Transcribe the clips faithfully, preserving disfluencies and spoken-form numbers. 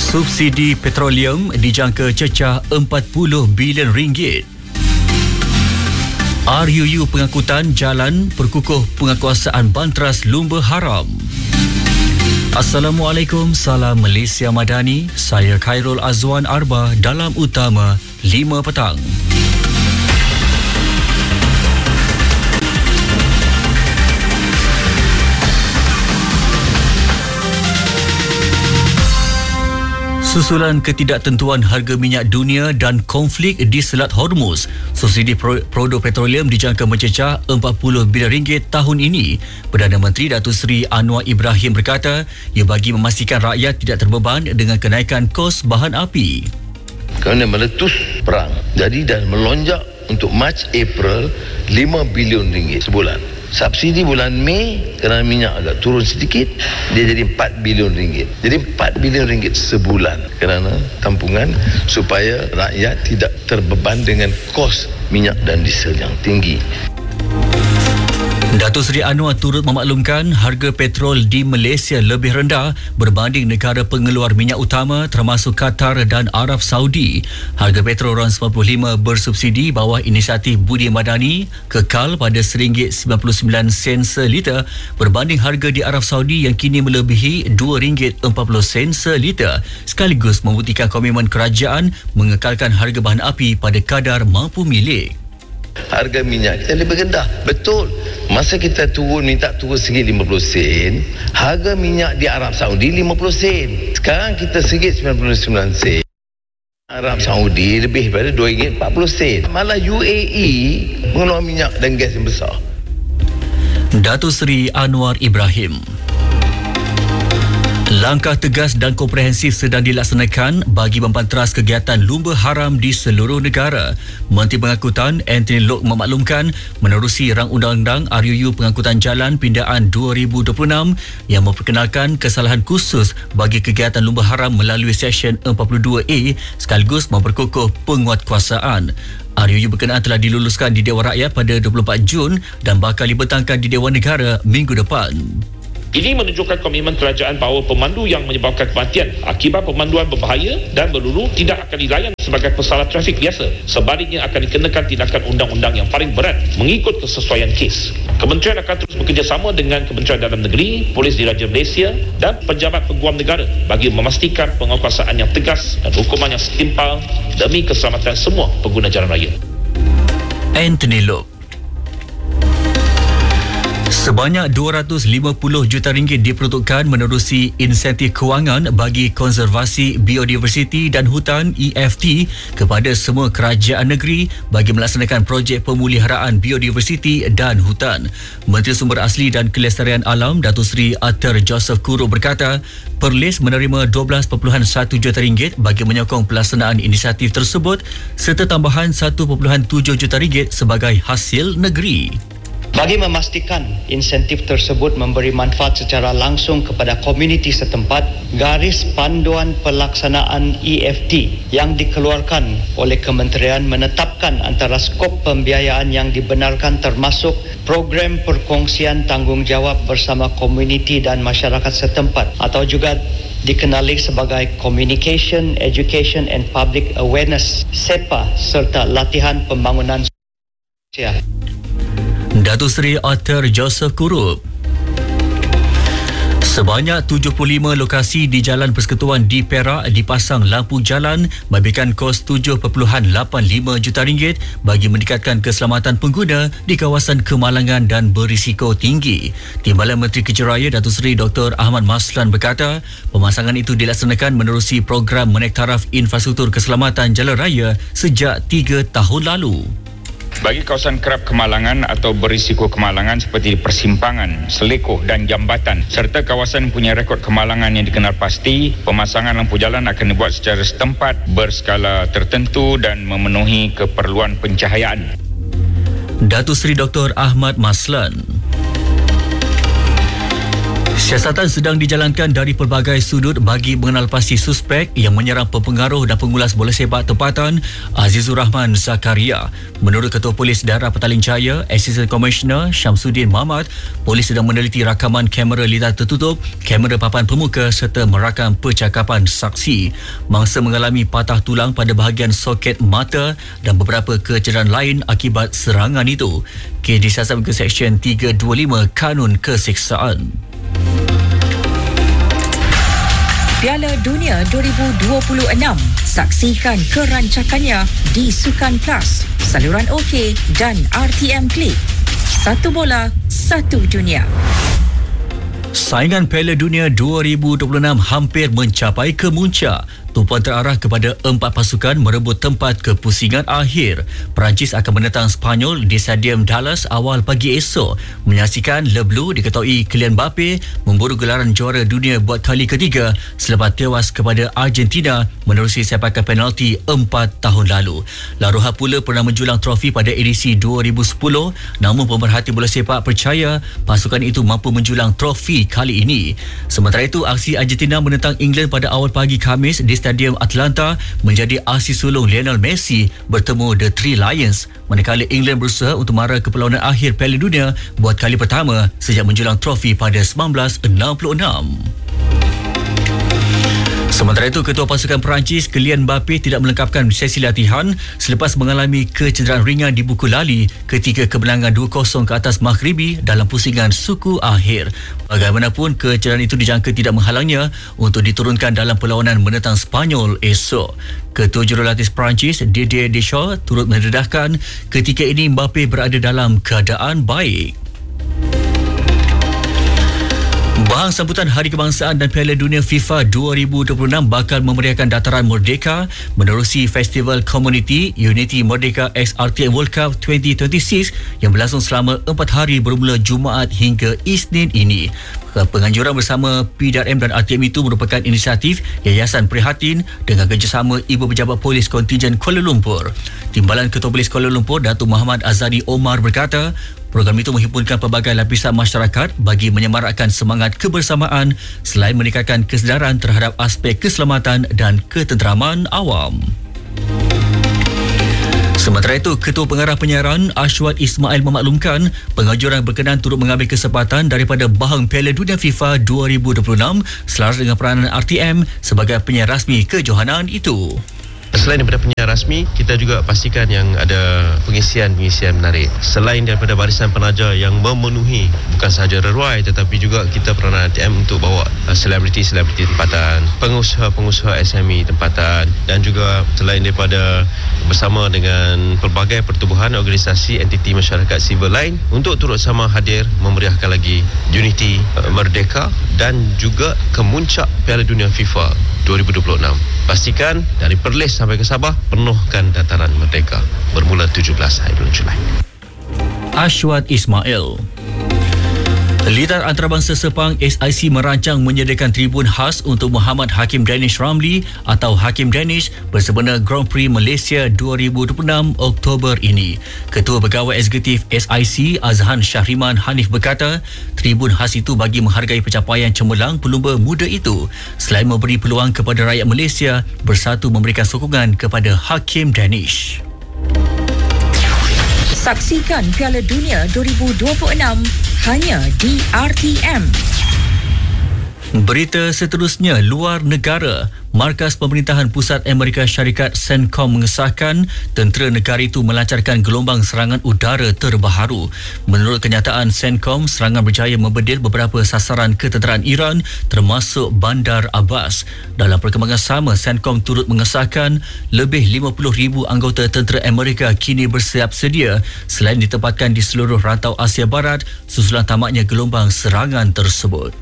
Subsidi petroleum dijangka cecah empat puluh bilion ringgit. R U U pengangkutan jalan perkukuh penguatkuasaan Bantras Lumba Haram. Assalamualaikum, salam Malaysia Madani. Saya Khairul Azwan Arba dalam Utama lima petang. Susulan ketidaktentuan harga minyak dunia dan konflik di Selat Hormuz, subsidi produk petroleum dijangka mencecah empat puluh bilion ringgit tahun ini. Perdana Menteri Datuk Seri Anwar Ibrahim berkata, ia bagi memastikan rakyat tidak terbeban dengan kenaikan kos bahan api. Kerana meletus perang, jadi dah melonjak untuk Mac, April lima bilion ringgit sebulan. Subsidi bulan Mei kerana minyak agak turun sedikit, dia jadi empat bilion ringgit. Jadi empat bilion ringgit sebulan kerana tampungan supaya rakyat tidak terbeban dengan kos minyak dan diesel yang tinggi. Datuk Seri Anwar turut memaklumkan harga petrol di Malaysia lebih rendah berbanding negara pengeluar minyak utama termasuk Qatar dan Arab Saudi. Harga petrol RON sembilan puluh lima bersubsidi bawah inisiatif Budi Madani kekal pada satu ringgit sembilan puluh sembilan sen seliter berbanding harga di Arab Saudi yang kini melebihi dua ringgit empat puluh sen seliter, sekaligus membuktikan komitmen kerajaan mengekalkan harga bahan api pada kadar mampu milik. Harga minyak kita lebih rendah. Betul. Masa kita turun, minta turun satu ringgit lima puluh sen, harga minyak di Arab Saudi lima puluh sen. Sekarang kita satu ringgit sembilan puluh sembilan sen. Arab Saudi lebih daripada dua ringgit empat puluh sen. Malah U A E mengeluar minyak dan gas yang besar. Datuk Seri Anwar Ibrahim. Langkah tegas dan komprehensif sedang dilaksanakan bagi mempanteras kegiatan lumba haram di seluruh negara. Menteri Pengangkutan Anthony Loke memaklumkan menerusi rang undang-undang R U U Pengangkutan Jalan Pindaan dua ribu dua puluh enam yang memperkenalkan kesalahan khusus bagi kegiatan lumba haram melalui Seksyen empat puluh dua A sekaligus memperkukuh penguatkuasaan. R U U berkenaan telah diluluskan di Dewan Rakyat pada dua puluh empat Jun dan bakal dibentangkan di Dewan Negara minggu depan. Ini menunjukkan komitmen kerajaan bahawa pemandu yang menyebabkan kematian akibat pemanduan berbahaya dan berlulu tidak akan dilayan sebagai pesalah trafik biasa. Sebaliknya akan dikenakan tindakan undang-undang yang paling berat mengikut kesesuaian kes. Kementerian akan terus bekerjasama dengan Kementerian Dalam Negeri, Polis Diraja Malaysia dan pejabat peguam negara bagi memastikan penguatkuasaan yang tegas dan hukuman yang setimpal demi keselamatan semua pengguna jalan raya. Anthony Loke. Sebanyak dua ratus lima puluh juta ringgit diperuntukkan menerusi insentif kewangan bagi konservasi biodiversiti dan hutan E F T kepada semua kerajaan negeri bagi melaksanakan projek pemuliharaan biodiversiti dan hutan. Menteri Sumber Asli dan Kelestarian Alam Datuk Seri Arthur Joseph Kuro berkata, Perlis menerima dua belas perpuluhan satu juta ringgit bagi menyokong pelaksanaan inisiatif tersebut serta tambahan satu perpuluhan tujuh juta ringgit sebagai hasil negeri. Bagi memastikan insentif tersebut memberi manfaat secara langsung kepada komuniti setempat, garis panduan pelaksanaan E F T yang dikeluarkan oleh kementerian menetapkan antara skop pembiayaan yang dibenarkan termasuk program perkongsian tanggungjawab bersama komuniti dan masyarakat setempat atau juga dikenali sebagai Communication, Education and Public Awareness S E P A serta latihan pembangunan sosial. Datuk Seri Arthur Joseph Kurup. Sebanyak tujuh puluh lima lokasi di Jalan Persekutuan di Perak dipasang lampu jalan memberikan kos tujuh perpuluhan lapan lima juta ringgit bagi meningkatkan keselamatan pengguna di kawasan kemalangan dan berisiko tinggi. Timbalan Menteri Kejuraya Datuk Seri Doktor Ahmad Maslan berkata, pemasangan itu dilaksanakan menerusi program menaik taraf infrastruktur keselamatan jalan raya sejak tiga tahun lalu. Bagi kawasan kerap kemalangan atau berisiko kemalangan seperti persimpangan, selekoh dan jambatan serta kawasan punya rekod kemalangan yang dikenal pasti, pemasangan lampu jalan akan dibuat secara setempat, berskala tertentu dan memenuhi keperluan pencahayaan. Datuk Seri Doktor Ahmad Maslan. Siasatan sedang dijalankan dari pelbagai sudut bagi mengenal pasti suspek yang menyerang pempengaruh dan pengulas bola sepak tempatan Azizur Rahman Zakaria. Menurut Ketua Polis Daerah Petaling Jaya, Assistant Commissioner Syamsuddin Mahmad, polis sedang meneliti rakaman kamera litar tertutup, kamera papan pemuka serta merakam percakapan saksi. Mangsa mengalami patah tulang pada bahagian soket mata dan beberapa kecederaan lain akibat serangan itu. Kes disiasatkan ke Seksyen tiga dua lima Kanun Keseksaan. Piala Dunia dua ribu dua puluh enam. Saksikan kerancakannya di Sukan Plus, saluran OK dan R T M Klik. Satu bola, satu dunia. Saingan Piala Dunia dua ribu dua puluh enam hampir mencapai kemuncak. Tumpuan terarah kepada empat pasukan merebut tempat ke pusingan akhir. Perancis akan menentang Sepanyol di Stadium Dallas awal pagi esok. Menyaksikan Le Bleu diketahui Kylian Mbappe memburu gelaran juara dunia buat kali ketiga selepas tewas kepada Argentina menerusi sepakan penalti empat tahun lalu. Laruha pula pernah menjulang trofi pada edisi dua ribu sepuluh, namun pemerhati bola sepak percaya pasukan itu mampu menjulang trofi kali ini. Sementara itu, aksi Argentina menentang England pada awal pagi Khamis di Stadium Atlanta menjadi aksi sulung Lionel Messi bertemu The Three Lions, manakala England berusaha untuk mara ke perlawanan akhir Piala Dunia buat kali pertama sejak menjulang trofi pada sembilan belas enam puluh enam. Sementara itu, Ketua Pasukan Perancis Kylian Mbappe tidak melengkapkan sesi latihan selepas mengalami kecederaan ringan di buku lali ketika kemenangan dua kosong ke atas Maghribi dalam pusingan suku akhir. Bagaimanapun, kecederaan itu dijangka tidak menghalangnya untuk diturunkan dalam perlawanan menentang Sepanyol esok. Ketua Jurulatih Perancis Didier Deschamps turut mendedahkan ketika ini Mbappe berada dalam keadaan baik. Bahang sambutan Hari Kebangsaan dan Piala Dunia FIFA dua ribu dua puluh enam bakal memeriahkan dataran Merdeka menerusi Festival Community Unity Merdeka X R T M World Cup dua ribu dua puluh enam yang berlangsung selama empat hari bermula Jumaat hingga Isnin ini. Penganjuran bersama P D R M dan R T M itu merupakan inisiatif Yayasan Prihatin dengan kerjasama Ibu Pejabat Polis Kontingen Kuala Lumpur. Timbalan Ketua Polis Kuala Lumpur, Datuk Muhammad Azhari Omar berkata, program itu menghimpunkan pelbagai lapisan masyarakat bagi menyemarakkan semangat kebersamaan selain meningkatkan kesedaran terhadap aspek keselamatan dan ketenteraman awam. Sementara itu, Ketua Pengarah Penyiaran Ashwat Ismail memaklumkan pengajuran berkenan turut mengambil kesempatan daripada bahang Piala Dunia FIFA dua ribu dua puluh enam selaras dengan peranan R T M sebagai penyiar rasmi kejohanan itu. Selain daripada penyiar rasmi, kita juga pastikan yang ada pengisian-pengisian menarik. Selain daripada barisan penaja yang memenuhi bukan sahaja reruai, tetapi juga kita peranan R T M untuk bawa selebriti-selebriti tempatan, pengusaha-pengusaha S M E tempatan, dan juga selain daripada bersama dengan pelbagai pertubuhan organisasi entiti masyarakat sivil lain untuk turut sama hadir memeriahkan lagi Unity Merdeka dan juga kemuncak Piala Dunia FIFA dua ribu dua puluh enam. Pastikan dari Perlis sampai ke Sabah penuhkan dataran Merdeka bermula tujuh belas hari bulan Julai. Ashwat Ismail. Litar Antarabangsa Sepang S I C merancang menyediakan tribun khas untuk Muhammad Hakim Danish Ramli atau Hakim Danish bersempena Grand Prix Malaysia dua ribu dua puluh enam Oktober ini. Ketua Pegawai Eksekutif S I C Azhan Syahriman Hanif berkata, tribun khas itu bagi menghargai pencapaian cemerlang pelumba muda itu selain memberi peluang kepada rakyat Malaysia bersatu memberikan sokongan kepada Hakim Danish. Saksikan Piala Dunia dua ribu dua puluh enam hanya di R T M. Berita seterusnya, luar negara. Markas Pemerintahan Pusat Amerika Syarikat CENTCOM mengesahkan tentera negara itu melancarkan gelombang serangan udara terbaharu. Menurut kenyataan CENTCOM, serangan berjaya membedil beberapa sasaran ketenteraan Iran termasuk Bandar Abbas. Dalam perkembangan sama, CENTCOM turut mengesahkan lebih lima puluh ribu anggota tentera Amerika kini bersiap sedia selain ditempatkan di seluruh rantau Asia Barat susulan tamatnya gelombang serangan tersebut.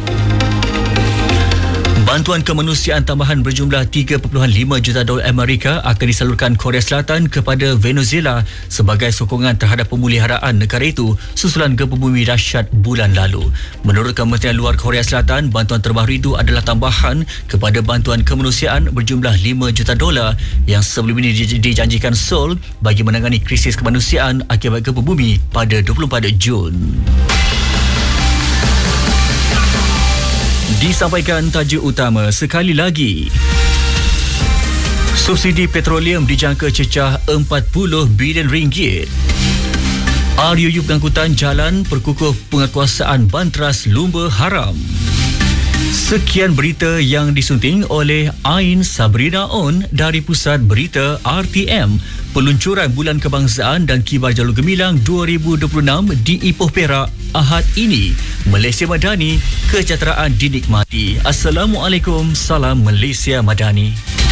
Bantuan kemanusiaan tambahan berjumlah tiga perpuluhan lima juta dolar Amerika akan disalurkan Korea Selatan kepada Venezuela sebagai sokongan terhadap pemuliharaan negara itu susulan gempa bumi dahsyat bulan lalu. Menurut Kementerian Luar Korea Selatan, bantuan terbaru itu adalah tambahan kepada bantuan kemanusiaan berjumlah lima juta dolar yang sebelum ini dijanjikan Seoul bagi menangani krisis kemanusiaan akibat gempa bumi pada dua puluh empat Jun. Disampaikan tajuk utama sekali lagi. Subsidi petroleum dijangka cecah empat puluh bilion ringgit. R U U Pengangkutan Jalan perkukuh penguatkuasaan Bantras Lumba Haram. Sekian berita yang disunting oleh Ain Sabrina On dari Pusat Berita R T M. Peluncuran Bulan Kebangsaan dan Kibar Jalur Gemilang dua ribu dua puluh enam di Ipoh Perak Ahad ini. Malaysia Madani, kejahteraan dinikmati. Assalamualaikum, salam Malaysia Madani.